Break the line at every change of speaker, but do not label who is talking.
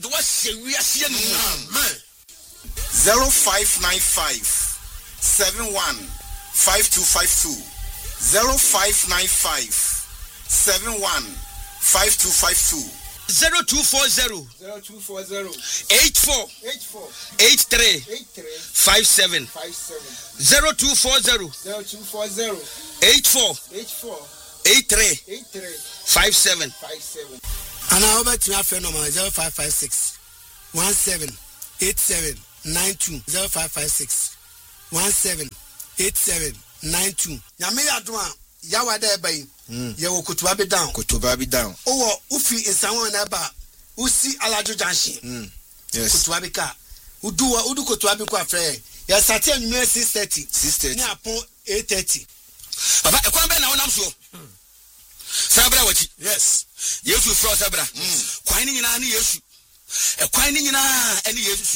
The what say we are seeing man
0595 71 5252 0595 71 5252
0240 84 83 57 0240 84 83 57
and I over to my phone number 0556 17 87 92 0556 17 87 92. Nyame adwa yawa da bai ye wo kutuba be down owo ufi insanwon na ba usi alajo junction
yes
kutuba be ka udu kutuba be ko afre ya sati anwume 6:30 ni apon 8:30
baba ekwan be na wonam so sabra wachi
yes
yesu fro sabra kwan ni nyina na yesu ekwan ni nyina ene yesu